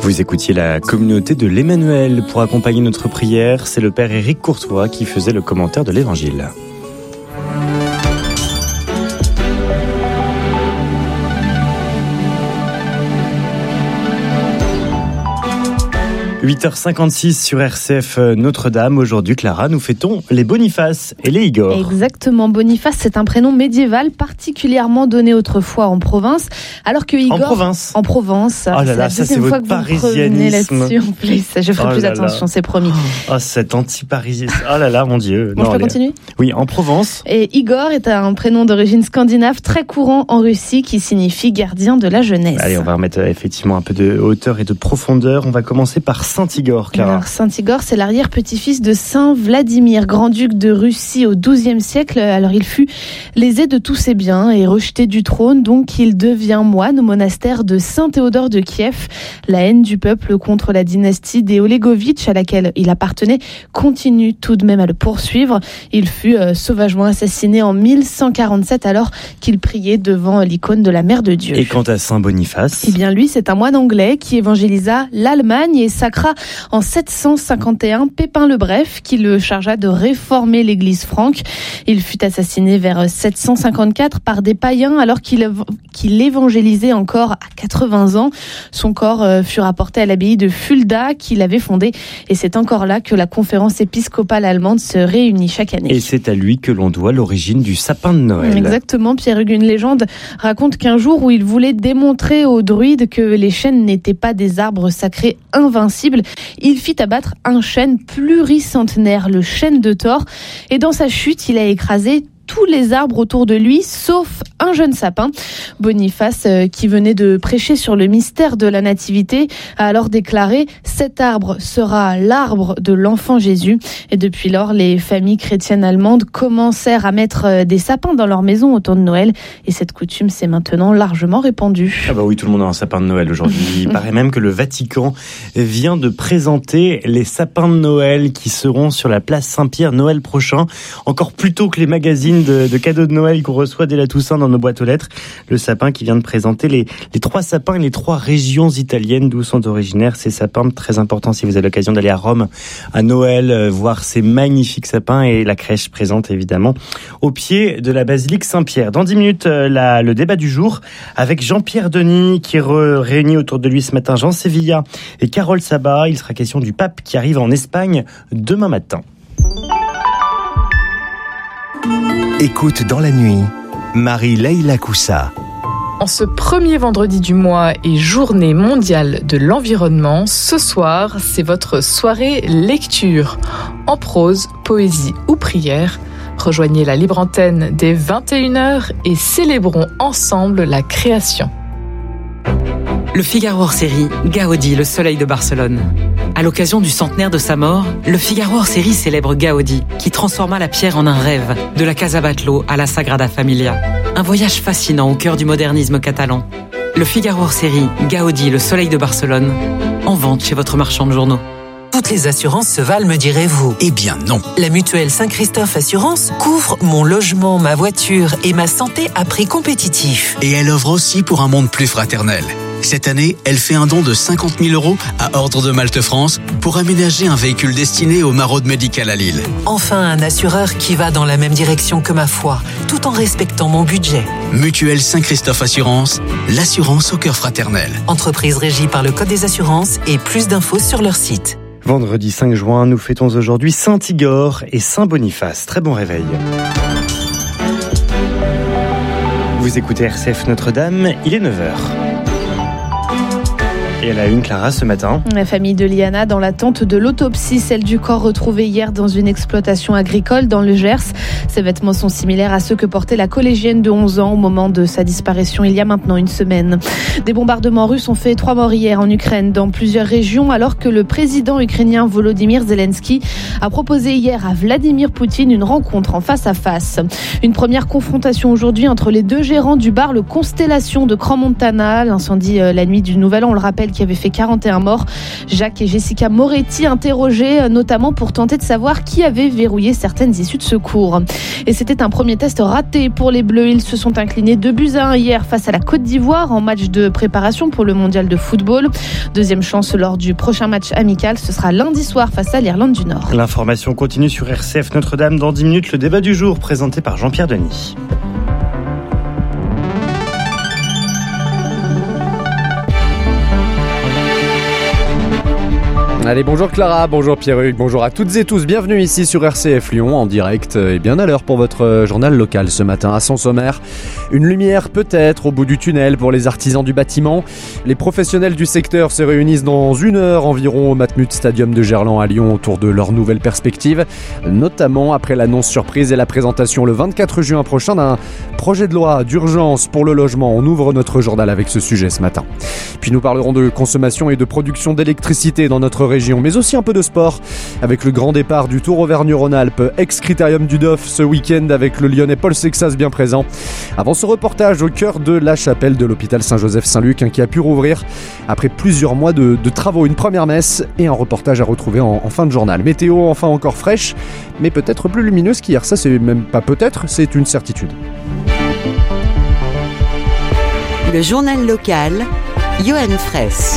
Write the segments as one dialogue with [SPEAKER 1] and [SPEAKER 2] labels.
[SPEAKER 1] Vous écoutiez la communauté de l'Emmanuel. Pour accompagner notre prière, c'est le père Éric Courtois qui faisait le commentaire de l'Évangile. 8h56 sur RCF Notre-Dame. Aujourd'hui, Clara, nous fêtons les Boniface et les Igor.
[SPEAKER 2] Exactement. Boniface, c'est un prénom médiéval particulièrement donné autrefois en province, alors que Igor...
[SPEAKER 1] En province.
[SPEAKER 2] En Provence.
[SPEAKER 1] Oh là là, ça c'est votre parisianisme.
[SPEAKER 2] Je ferai plus attention, c'est promis.
[SPEAKER 1] Oh, cet anti-parisisme. Oh là là, mon Dieu.
[SPEAKER 2] Bon, je peux continuer ?
[SPEAKER 1] Oui, en Provence.
[SPEAKER 2] Et Igor est un prénom d'origine scandinave très courant en Russie qui signifie gardien de la jeunesse.
[SPEAKER 1] Allez, on va remettre effectivement un peu de hauteur et de profondeur. On va commencer par Saint-Igor, Clara.
[SPEAKER 2] Alors, Saint-Igor, c'est l'arrière-petit-fils de Saint Vladimir, grand-duc de Russie au XIIe siècle. Alors, il fut lésé de tous ses biens et rejeté du trône, donc il devient moine au monastère de Saint-Théodore de Kiev. La haine du peuple contre la dynastie des Olegovitch, à laquelle il appartenait, continue tout de même à le poursuivre. Il fut sauvagement assassiné en 1147, alors qu'il priait devant l'icône de la Mère de Dieu.
[SPEAKER 1] Et quant à Saint Boniface ?
[SPEAKER 2] Eh bien, lui, c'est un moine anglais qui évangélisa l'Allemagne et sacra en 751 Pépin le Bref, qui le chargea de réformer l'église franque. Il fut assassiné vers 754 par des païens alors qu'il évangélisait encore à 80 ans. Son corps fut rapporté à l'abbaye de Fulda qu'il avait fondée, et c'est encore là que la conférence épiscopale allemande se réunit chaque année.
[SPEAKER 1] Et c'est à lui que l'on doit l'origine du sapin de Noël.
[SPEAKER 2] Exactement, Pierre-Hugues. Une légende raconte qu'un jour où il voulait démontrer aux druides que les chênes n'étaient pas des arbres sacrés invincibles, il fit abattre un chêne pluricentenaire, le chêne de Thor, et dans sa chute, il a écrasé tous les arbres autour de lui, sauf un jeune sapin. Boniface, qui venait de prêcher sur le mystère de la nativité, a alors déclaré « Cet arbre sera l'arbre de l'enfant Jésus ». Et depuis lors, les familles chrétiennes allemandes commencèrent à mettre des sapins dans leur maison au temps de Noël. Et cette coutume s'est maintenant largement répandue.
[SPEAKER 1] Ah bah oui, tout le monde a un sapin de Noël aujourd'hui. Il paraît même que le Vatican vient de présenter les sapins de Noël qui seront sur la place Saint-Pierre Noël prochain, encore plus tôt que les magazines de cadeaux de Noël qu'on reçoit dès la Toussaint dans nos boîtes aux lettres. Le sapin qui vient de présenter les 3 sapins et les 3 régions italiennes d'où sont originaires ces sapins. Très important si vous avez l'occasion d'aller à Rome à Noël, voir ces magnifiques sapins, et la crèche présente évidemment au pied de la basilique Saint-Pierre. Dans 10 minutes, le débat du jour avec Jean-Pierre Denis qui réunit autour de lui ce matin Jean Sévilla et Carole Sabat. Il sera question du pape qui arrive en Espagne demain matin.
[SPEAKER 3] Écoute dans la nuit, Marie-Leila Coussa.
[SPEAKER 4] En ce premier vendredi du mois et journée mondiale de l'environnement, ce soir, c'est votre soirée lecture. En prose, poésie ou prière, rejoignez la libre antenne dès 21h et célébrons ensemble la création.
[SPEAKER 5] Le Figaro hors-série, Gaudi, le soleil de Barcelone. À l'occasion du centenaire de sa mort, le Figaro hors-série célèbre Gaudi, qui transforma la pierre en un rêve, de la Casa Batlló à la Sagrada Familia. Un voyage fascinant au cœur du modernisme catalan. Le Figaro hors-série, Gaudi, le soleil de Barcelone, en vente chez votre marchand de journaux.
[SPEAKER 6] Toutes les assurances se valent, me direz-vous.
[SPEAKER 3] Eh bien non.
[SPEAKER 6] La mutuelle Saint-Christophe Assurance couvre mon logement, ma voiture et ma santé à prix compétitif.
[SPEAKER 3] Et elle œuvre aussi pour un monde plus fraternel. Cette année, elle fait un don de 50 000 € à Ordre de Malte France pour aménager un véhicule destiné aux maraudes médicales à Lille.
[SPEAKER 6] Enfin, un assureur qui va dans la même direction que ma foi, tout en respectant mon budget.
[SPEAKER 3] Mutuelle Saint-Christophe Assurance, l'assurance au cœur fraternel.
[SPEAKER 6] Entreprise régie par le Code des assurances et plus d'infos sur leur site.
[SPEAKER 1] Vendredi 5 juin, nous fêtons aujourd'hui Saint-Igor et Saint-Boniface. Très bon réveil. Vous écoutez RCF Notre-Dame, il est 9h. Et elle a une, Clara, ce matin.
[SPEAKER 2] La famille de Liana dans l'attente de l'autopsie, celle du corps retrouvé hier dans une exploitation agricole dans le Gers. Ses vêtements sont similaires à ceux que portait la collégienne de 11 ans au moment de sa disparition il y a maintenant une semaine. Des bombardements russes ont fait 3 morts hier en Ukraine dans plusieurs régions, alors que le président ukrainien Volodymyr Zelensky a proposé hier à Vladimir Poutine une rencontre en face à face. Une première confrontation aujourd'hui entre les 2 gérants du bar Le Constellation de Crans-Montana. L'incendie la nuit du Nouvel An, on le rappelle, celle qui avait fait 41 morts. Jacques et Jessica Moretti interrogés notamment pour tenter de savoir qui avait verrouillé certaines issues de secours. Et c'était un premier test raté pour les Bleus. Ils se sont inclinés 2-1 hier face à la Côte d'Ivoire en match de préparation pour le mondial de football. Deuxième chance lors du prochain match amical, ce sera lundi soir face à l'Irlande du Nord.
[SPEAKER 1] L'information continue sur RCF Notre-Dame. Dans 10 minutes, le débat du jour présenté par Jean-Pierre Denis.
[SPEAKER 7] Allez, bonjour Clara, bonjour Pierruc, bonjour à toutes et tous, bienvenue ici sur RCF Lyon en direct et bien à l'heure pour votre journal local ce matin. À son sommaire, une lumière peut-être au bout du tunnel pour les artisans du bâtiment. Les professionnels du secteur se réunissent dans 1 heure environ au Matmut Stadium de Gerland à Lyon autour de leurs nouvelles perspectives, notamment après l'annonce surprise et la présentation le 24 juin prochain d'un projet de loi d'urgence pour le logement. On ouvre notre journal avec ce sujet ce matin. Puis nous parlerons de consommation et de production d'électricité dans notre région, mais aussi un peu de sport avec le grand départ du Tour Auvergne-Rhône-Alpes, ex-critérium du Doff ce week-end avec le Lyonnais Paul Sexas bien présent. Avant ce reportage au cœur de la chapelle de l'hôpital Saint-Joseph-Saint-Luc qui a pu rouvrir après plusieurs mois de travaux, une première messe et un reportage à retrouver en fin de journal. Météo enfin encore fraîche, mais peut-être plus lumineuse qu'hier, ça c'est même pas peut-être, c'est une certitude.
[SPEAKER 8] Le journal local, Johan Fraisse.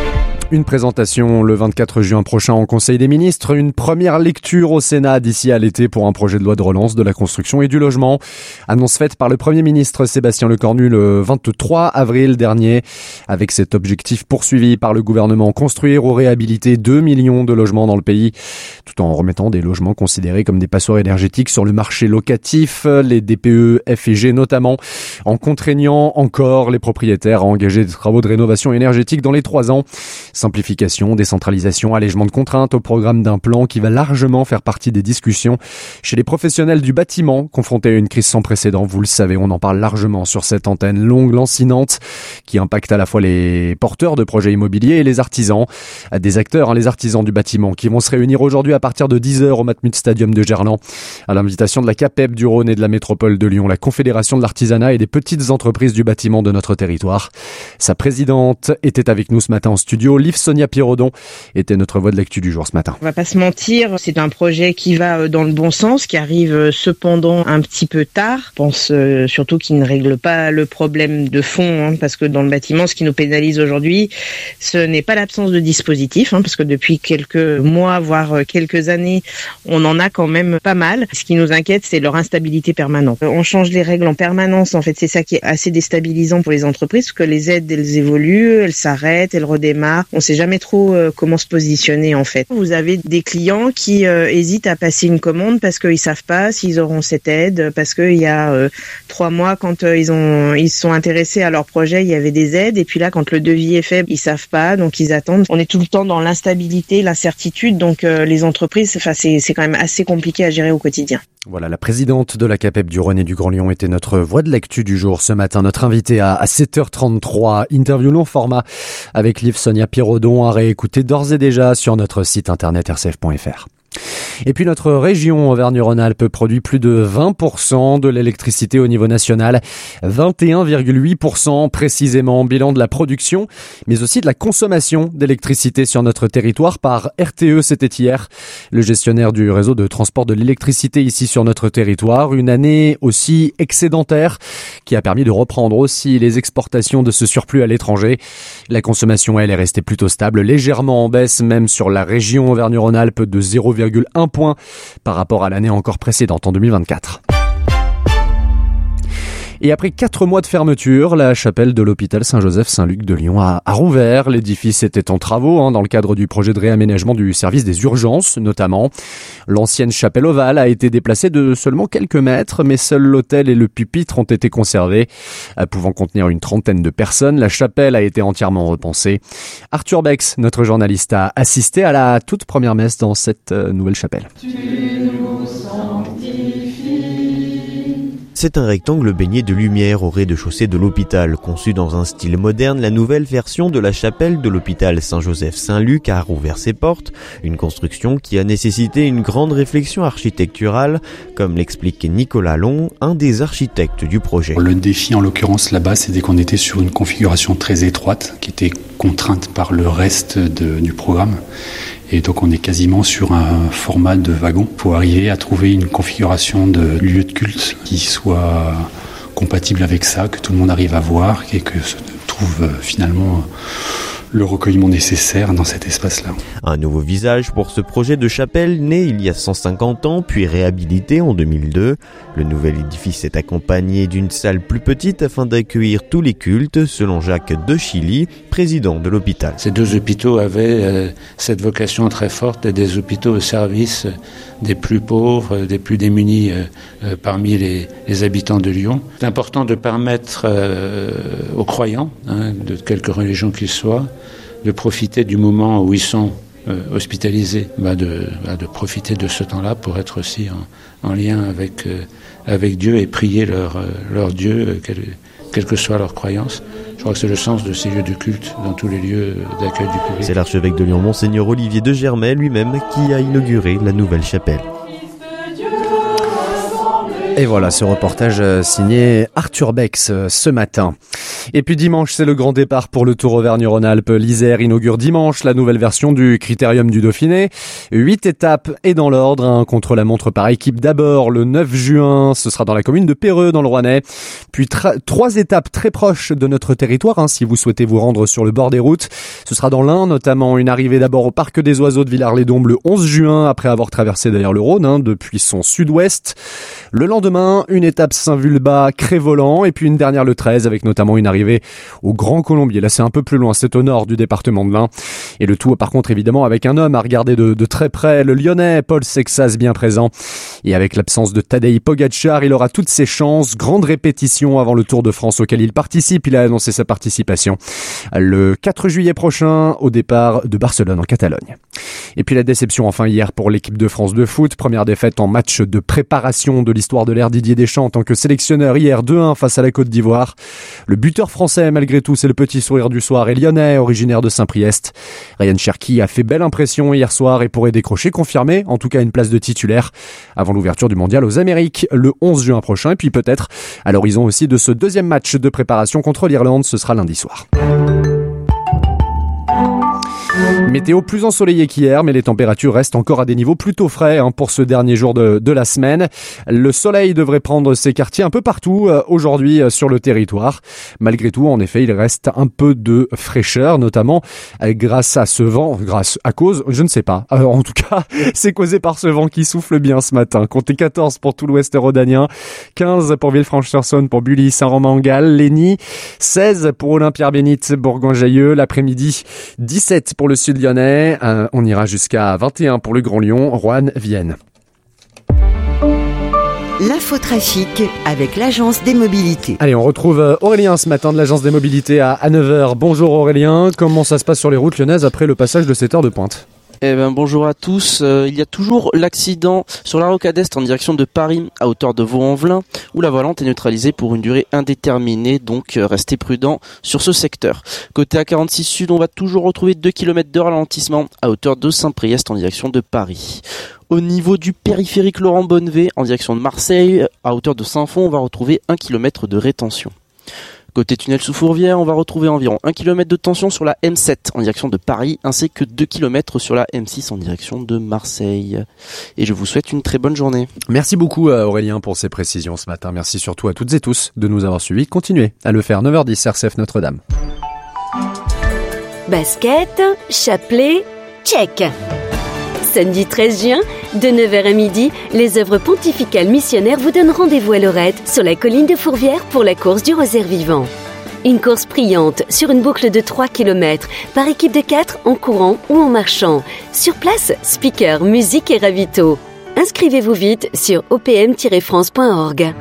[SPEAKER 7] Une présentation le 24 juin prochain au Conseil des ministres, une première lecture au Sénat d'ici à l'été pour un projet de loi de relance de la construction et du logement. Annonce faite par le Premier ministre Sébastien Lecornu le 23 avril dernier, avec cet objectif poursuivi par le gouvernement, construire ou réhabiliter 2 millions de logements dans le pays, tout en remettant des logements considérés comme des passoires énergétiques sur le marché locatif, les DPE, F et G notamment, en contraignant encore les propriétaires à engager des travaux de rénovation énergétique dans les 3 ans. Simplification, décentralisation, allègement de contraintes au programme d'un plan qui va largement faire partie des discussions chez les professionnels du bâtiment confrontés à une crise sans précédent. Vous le savez, on en parle largement sur cette antenne longue, lancinante, qui impacte à la fois les porteurs de projets immobiliers et les artisans. Des acteurs, les artisans du bâtiment, qui vont se réunir aujourd'hui à partir de 10h au Matmut Stadium de Gerland, à l'invitation de la CAPEB du Rhône et de la métropole de Lyon, la Confédération de l'artisanat et des petites entreprises du bâtiment de notre territoire. Sa présidente était avec nous ce matin en studio. Sonia Pirodon était notre voix de l'actu du jour ce matin.
[SPEAKER 9] On va pas se mentir, c'est un projet qui va dans le bon sens, qui arrive cependant un petit peu tard. Je pense surtout qu'il ne règle pas le problème de fond, parce que dans le bâtiment, ce qui nous pénalise aujourd'hui, ce n'est pas l'absence de dispositifs, parce que depuis quelques mois, voire quelques années, on en a quand même pas mal. Ce qui nous inquiète, c'est leur instabilité permanente. On change les règles en permanence, en fait, c'est ça qui est assez déstabilisant pour les entreprises, parce que les aides, elles évoluent, elles s'arrêtent, elles redémarrent. On sait jamais trop comment se positionner en fait. Vous avez des clients qui hésitent à passer une commande parce qu'ils savent pas s'ils auront cette aide, parce qu'il y a 3 mois quand ils se sont intéressés à leur projet, il y avait des aides et puis là quand le devis est faible, ils savent pas, donc ils attendent. On est tout le temps dans l'instabilité, l'incertitude, donc les entreprises, c'est quand même assez compliqué à gérer au quotidien.
[SPEAKER 7] Voilà, la présidente de la CAPEB du Rhône et du Grand Lyon était notre voix de l'actu du jour ce matin. Notre invité à 7h33, interview long format avec Sonia Pirodon à réécouter d'ores et déjà sur notre site internet rcf.fr. Et puis notre région Auvergne-Rhône-Alpes produit plus de 20% de l'électricité au niveau national, 21,8% précisément, bilan de la production, mais aussi de la consommation d'électricité sur notre territoire par RTE, c'était hier, le gestionnaire du réseau de transport de l'électricité ici sur notre territoire. Une année aussi excédentaire qui a permis de reprendre aussi les exportations de ce surplus à l'étranger. La consommation, elle, est restée plutôt stable, légèrement en baisse même sur la région Auvergne-Rhône-Alpes de 0,1 point par rapport à l'année encore précédente en 2024. Et après 4 mois de fermeture, la chapelle de l'hôpital Saint-Joseph-Saint-Luc de Lyon a rouvert. L'édifice était en travaux dans le cadre du projet de réaménagement du service des urgences notamment. L'ancienne chapelle ovale a été déplacée de seulement quelques mètres, mais seuls l'autel et le pupitre ont été conservés. Pouvant contenir une 30aine de personnes, la chapelle a été entièrement repensée. Arthur Bex, notre journaliste, a assisté à la toute première messe dans cette nouvelle chapelle.
[SPEAKER 10] c'est un rectangle baigné de lumière au rez-de-chaussée de l'hôpital. Conçu dans un style moderne, la nouvelle version de la chapelle de l'hôpital Saint-Joseph-Saint-Luc a rouvert ses portes. Une construction qui a nécessité une grande réflexion architecturale, comme l'explique Nicolas Long, un des architectes du projet.
[SPEAKER 11] Le défi en l'occurrence là-bas, c'était qu'on était sur une configuration très étroite qui était contrainte par le reste du programme. Et donc on est quasiment sur un format de wagon pour arriver à trouver une configuration de lieu de culte qui soit compatible avec ça, que tout le monde arrive à voir et que se trouve finalement le recueillement nécessaire dans cet espace-là.
[SPEAKER 10] Un nouveau visage pour ce projet de chapelle né il y a 150 ans, puis réhabilité en 2002. Le nouvel édifice est accompagné d'une salle plus petite afin d'accueillir tous les cultes, selon Jacques de Chilly, président de l'hôpital.
[SPEAKER 12] Ces deux hôpitaux avaient cette vocation très forte, des hôpitaux au service des plus pauvres, des plus démunis parmi les habitants de Lyon. C'est important de permettre aux croyants, de quelque religion qu'ils soient, de profiter du moment où ils sont hospitalisés, de profiter de ce temps-là pour être aussi en lien avec Dieu et prier leur Dieu, quelle que soit leur croyance. Je crois que c'est le sens de ces lieux de culte dans tous les lieux d'accueil du public.
[SPEAKER 10] C'est l'archevêque de Lyon, Monseigneur Olivier de Germay lui-même, qui a inauguré la nouvelle chapelle.
[SPEAKER 7] Et voilà ce reportage signé Arthur Bex ce matin. Et puis dimanche, c'est le grand départ pour le Tour Auvergne-Rhône-Alpes. L'Isère inaugure dimanche la nouvelle version du Critérium du Dauphiné. 8 étapes et dans l'ordre, un contre-la-montre par équipe d'abord le 9 juin. Ce sera dans la commune de Péreux dans le Rouennais. Puis 3 étapes très proches de notre territoire, si vous souhaitez vous rendre sur le bord des routes. Ce sera dans l'Ain, notamment une arrivée d'abord au Parc des Oiseaux de Villars-les-Dombes le 11 juin, après avoir traversé d'ailleurs le Rhône, depuis son sud-ouest. Le lendemain, une étape Saint-Vulbas-Crévolant et puis une dernière le 13 avec notamment une arrivée au Grand Colombier. Là, c'est un peu plus loin, c'est au nord du département de l'Ain. Et le tout, par contre, évidemment, avec un homme à regarder de très près, le Lyonnais Paul Sexas bien présent. Et avec l'absence de Tadej Pogačar, il aura toutes ses chances. Grande répétition avant le Tour de France auquel il participe. Il a annoncé sa participation le 4 juillet prochain au départ de Barcelone en Catalogne. Et puis la déception enfin hier pour l'équipe de France de foot. Première défaite en match de préparation de l'histoire de l'ère Didier Deschamps en tant que sélectionneur hier 2-1 face à la Côte d'Ivoire. Le buteur français malgré tout, c'est le petit sourire du soir et lyonnais originaire de Saint-Priest. Ryan Cherki a fait belle impression hier soir et pourrait décrocher, confirmer en tout cas une place de titulaire avant l'ouverture du mondial aux Amériques le 11 juin prochain. Et puis peut-être à l'horizon aussi de ce deuxième match de préparation contre l'Irlande, ce sera lundi soir. Météo plus ensoleillée qu'hier, mais les températures restent encore à des niveaux plutôt frais pour ce dernier jour de la semaine. Le soleil devrait prendre ses quartiers un peu partout aujourd'hui sur le territoire. Malgré tout, en effet, il reste un peu de fraîcheur, notamment grâce à ce vent, à cause, je ne sais pas. En tout cas, c'est causé par ce vent qui souffle bien ce matin. Comptez 14 pour tout l'ouest rhodanien, 15 pour Villefranche-sur-Saône, pour Bully, Saint-Romain-en-Galles, Lény, 16 pour Olympia-Bénite, Bourgoin-Jallieu, l'après-midi, 17 pour le sud lyonnais, on ira jusqu'à 21 pour le Grand Lyon, Roanne, Vienne.
[SPEAKER 8] L'infotrafic avec l'agence des mobilités.
[SPEAKER 7] Allez, on retrouve Aurélien ce matin de l'agence des mobilités à 9h. Bonjour Aurélien, comment ça se passe sur les routes lyonnaises après le passage de cette heure de pointe ?
[SPEAKER 13] Bonjour à tous. Il y a toujours l'accident sur la rocade Est en direction de Paris, à hauteur de Vaux-en-Velin, où la volante est neutralisée pour une durée indéterminée, donc restez prudents sur ce secteur. Côté A46 Sud, on va toujours retrouver 2 km de ralentissement à hauteur de Saint-Priest en direction de Paris. Au niveau du périphérique Laurent Bonnevet, en direction de Marseille, à hauteur de Saint-Fond, on va retrouver 1 km de rétention. Côté tunnel sous Fourvière, on va retrouver environ 1 km de tension sur la M7 en direction de Paris, ainsi que 2 km sur la M6 en direction de Marseille. Et je vous souhaite une très bonne journée.
[SPEAKER 7] Merci beaucoup Aurélien pour ces précisions ce matin. Merci surtout à toutes et tous de nous avoir suivis. Continuez à le faire. 9h10, RCF Notre-Dame.
[SPEAKER 14] Basket, chapelet, check. Samedi 13 juin, de 9h à midi, les œuvres pontificales missionnaires vous donnent rendez-vous à Lorette, sur la colline de Fourvière, pour la course du rosaire vivant. Une course priante sur une boucle de 3 km, par équipe de 4 en courant ou en marchant. Sur place, speaker, musique et ravito. Inscrivez-vous vite sur opm-france.org.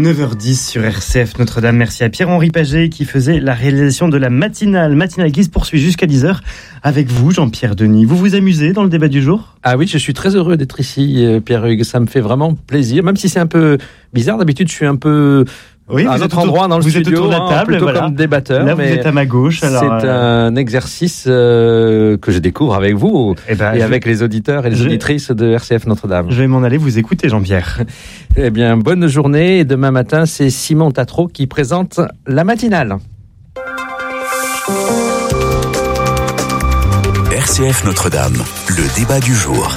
[SPEAKER 1] 9h10 sur RCF Notre-Dame. Merci à Pierre-Henri Paget qui faisait la réalisation de la matinale qui se poursuit jusqu'à 10h avec vous, Jean-Pierre Denis. Vous vous amusez dans le débat du jour ?
[SPEAKER 15] Ah oui, je suis très heureux d'être ici, Pierre-Hugues. Ça me fait vraiment plaisir, même si c'est un peu bizarre. D'habitude, je suis un peu...
[SPEAKER 1] Oui,
[SPEAKER 15] à un autre endroit dans le studio,
[SPEAKER 1] vous êtes autour de la table,
[SPEAKER 15] plutôt
[SPEAKER 1] voilà.
[SPEAKER 15] comme débatteur.
[SPEAKER 1] Là, vous êtes à ma gauche. Alors,
[SPEAKER 15] c'est un exercice que je découvre avec vous et avec les auditeurs et les auditrices de RCF Notre-Dame.
[SPEAKER 1] Je vais m'en aller vous écouter, Jean-Pierre.
[SPEAKER 15] Eh bien, bonne journée. Et demain matin, c'est Simon Tatro qui présente la matinale.
[SPEAKER 16] RCF Notre-Dame, le débat du jour.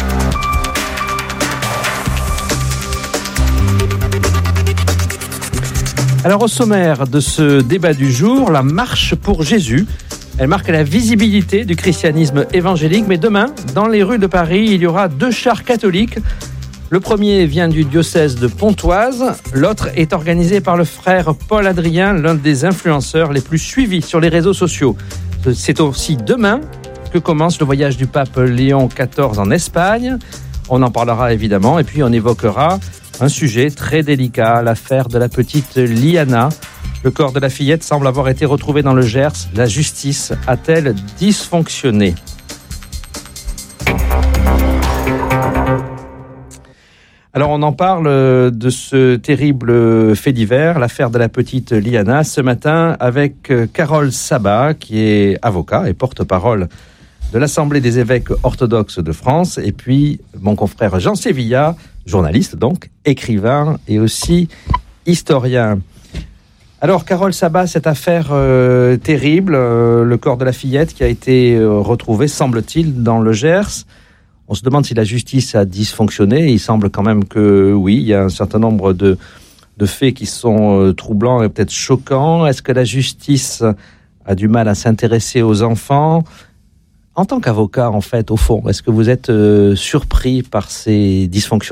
[SPEAKER 15] Alors au sommaire de ce débat du jour, la marche pour Jésus. Elle marque la visibilité du christianisme évangélique. Mais demain, dans les rues de Paris, il y aura 2 chars catholiques. Le premier vient du diocèse de Pontoise. L'autre est organisé par le frère Paul Adrien, l'un des influenceurs les plus suivis sur les réseaux sociaux. C'est aussi demain que commence le voyage du pape Léon XIV en Espagne. On en parlera évidemment et puis on évoquera un sujet très délicat, l'affaire de la petite Liana. Le corps de la fillette semble avoir été retrouvé dans le Gers. La justice a-t-elle dysfonctionné ? Alors on en parle de ce terrible fait divers, l'affaire de la petite Liana, ce matin avec Carole Sabat, qui est avocat et porte-parole de l'Assemblée des évêques orthodoxes de France, et puis mon confrère Jean Sévilla, journaliste donc, écrivain et aussi historien. Alors Carole Sabat, cette affaire terrible, le corps de la fillette qui a été retrouvé, semble-t-il, dans le Gers. On se demande si la justice a dysfonctionné. Il semble quand même que oui, il y a un certain nombre de faits qui sont troublants et peut-être choquants. Est-ce que la justice a du mal à s'intéresser aux enfants ? En tant qu'avocat, en fait, au fond, est-ce que vous êtes surpris par ces dysfonctionnements ?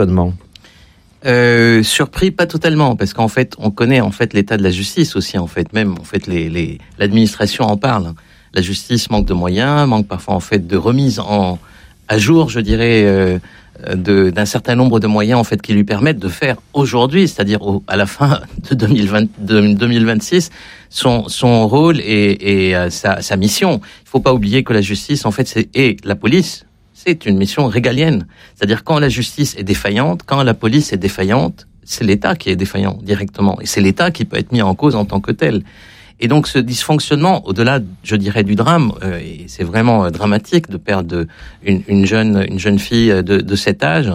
[SPEAKER 17] Surpris, pas totalement, parce qu'en fait, on connaît en fait l'état de la justice aussi. En fait, même en fait, l'administration en parle. La justice manque de moyens, manque parfois en fait de remise à jour, je dirais, d'un certain nombre de moyens en fait qui lui permettent de faire aujourd'hui, c'est-à-dire à la fin de 2026, son rôle et sa mission. Il faut pas oublier que la justice en fait et la police, c'est une mission régalienne. C'est-à-dire quand la justice est défaillante, quand la police est défaillante, c'est l'État qui est défaillant directement et c'est l'État qui peut être mis en cause en tant que tel. Et donc ce dysfonctionnement, au-delà, je dirais, du drame, et c'est vraiment dramatique de perdre une jeune fille de cet âge.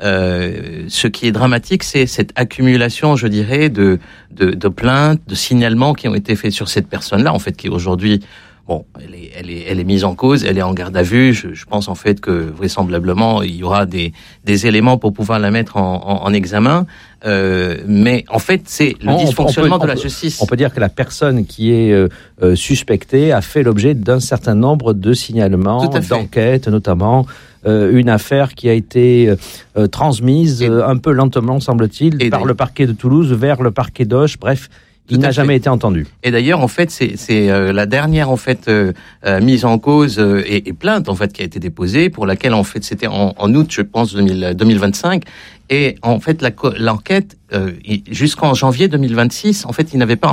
[SPEAKER 17] Ce qui est dramatique, c'est cette accumulation, je dirais, de plaintes, de signalements qui ont été faits sur cette personne-là, en fait, qui aujourd'hui, bon, elle est mise en cause, elle est en garde à vue. Je pense en fait que vraisemblablement il y aura des éléments pour pouvoir la mettre en examen. Mais en fait, c'est le dysfonctionnement de la justice.
[SPEAKER 15] On peut dire que la personne qui est suspectée a fait l'objet d'un certain nombre de signalements, d'enquêtes, notamment une affaire qui a été transmise un peu lentement, semble-t-il, par le parquet de Toulouse vers le parquet d'Auch. Bref, il n'a jamais été entendu.
[SPEAKER 17] Et d'ailleurs, en fait, c'est la dernière en fait mise en cause et plainte en fait qui a été déposée, pour laquelle en fait c'était en août, je pense 2025. Et en fait, l'enquête jusqu'en janvier 2026, en fait, il n'avait pas